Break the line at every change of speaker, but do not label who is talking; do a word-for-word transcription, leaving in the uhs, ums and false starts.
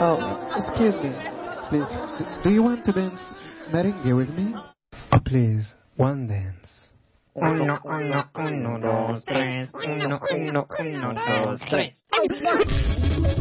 Oh, excuse me. Please, do, do you want to dance merengue with me?
Oh, please, one dance.
Uno, uno, uno, dos, tres. Uno, uno, uno, dos, tres.